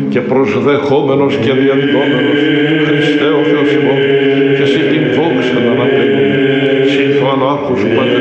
και προσδεχόμενος και διαδιδόμενος. Χριστέ ο Θεός ημών, και εσύ την δόξα να αναπέμπουμε. Συν Θεού ανάρχου σου Πατέρα